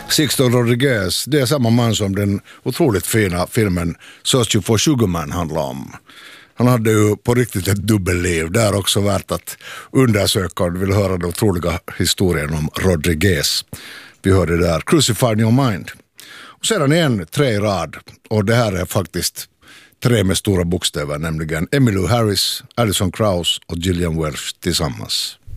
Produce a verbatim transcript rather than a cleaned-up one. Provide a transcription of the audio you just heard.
Sixto Rodriguez, det är samma man som den otroligt fina filmen Searching for Sugar Man handlar om. Han hade ju på riktigt ett dubbelliv. Det är också värt att undersöka om du vill höra den otroliga historien om Rodriguez. Vi hörde där Crucified Your Mind. Och sedan igen tre i rad. Och det här är faktiskt tre med stora bokstäver, nämligen Emmylou Harris, Alison Krauss och Gillian Welch tillsammans.